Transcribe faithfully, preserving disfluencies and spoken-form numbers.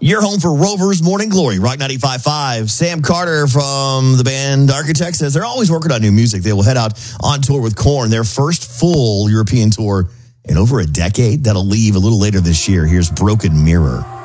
You're home for Rover's Morning Glory, Rock ninety-five point five. Sam Carter from the band Architect says they're always working on new music. They will head out on tour with Korn, their first full European tour in over a decade. That'll leave a little later this year. Here's Broken Mirror.